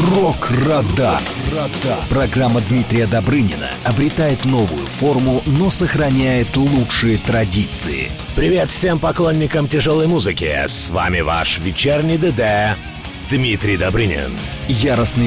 Рок-Радар. Программа Дмитрия Добрынина обретает новую форму, но сохраняет лучшие традиции. Привет всем поклонникам тяжелой музыки. С вами ваш вечерний ДД Дмитрий Добрынин. Яростный